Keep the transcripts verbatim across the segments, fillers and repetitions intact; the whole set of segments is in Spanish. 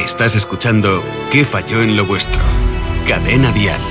Estás escuchando ¿Qué falló en lo vuestro? Cadena Dial.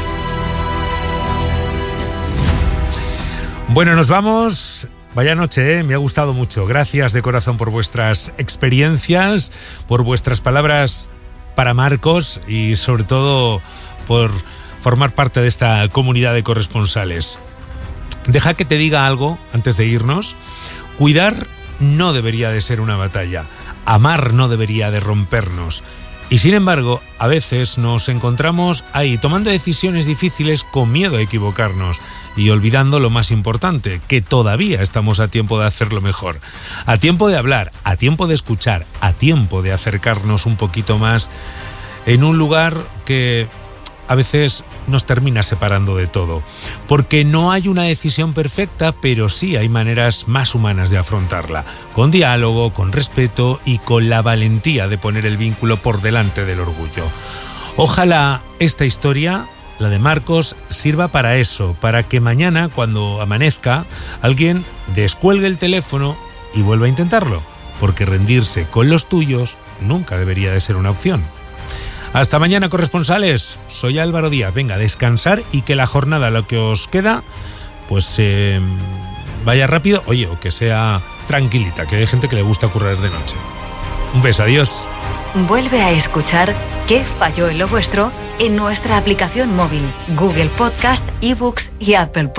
Bueno, nos vamos. Vaya noche, ¿eh? Me ha gustado mucho. Gracias de corazón por vuestras experiencias, por vuestras palabras para Marcos y sobre todo por formar parte de esta comunidad de corresponsales. Deja que te diga algo antes de irnos. Cuidar no debería de ser una batalla. Amar no debería de rompernos. Y sin embargo, a veces nos encontramos ahí tomando decisiones difíciles con miedo a equivocarnos y olvidando lo más importante, que todavía estamos a tiempo de hacerlo mejor. A tiempo de hablar, a tiempo de escuchar, a tiempo de acercarnos un poquito más en un lugar que a veces nos termina separando de todo. Porque no hay una decisión perfecta, pero sí hay maneras más humanas de afrontarla. Con diálogo, con respeto y con la valentía de poner el vínculo por delante del orgullo. Ojalá esta historia, la de Marcos, sirva para eso, para que mañana, cuando amanezca, alguien descuelgue el teléfono y vuelva a intentarlo. Porque rendirse con los tuyos nunca debería de ser una opción. Hasta mañana, corresponsales. Soy Álvaro Díaz. Venga, descansar y que la jornada, lo que os queda, pues eh, vaya rápido. Oye, o que sea tranquilita, que hay gente que le gusta currar de noche. Un beso, adiós. Vuelve a escuchar ¿Qué falló en lo vuestro? En nuestra aplicación móvil, Google Podcast, eBooks y Apple Podcast.